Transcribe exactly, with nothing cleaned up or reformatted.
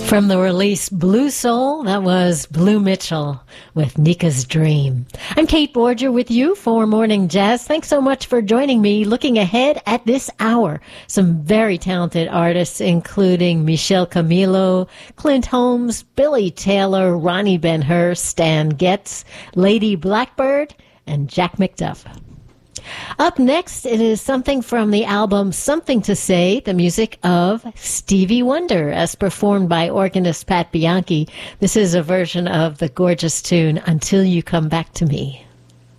From the release Blue Soul, that was Blue Mitchell with Nika's Dream. I'm Kate Borger with you for Morning Jazz. Thanks so much for joining me. Looking ahead at this hour, some very talented artists, including Michelle Camilo, Clint Holmes, Billy Taylor, Ronnie Ben-Hur, Stan Getz, Lady Blackbird, and Jack McDuff. Up next, it is something from the album Something to Say, the music of Stevie Wonder, as performed by organist Pat Bianchi. This is a version of the gorgeous tune Until You Come Back to Me.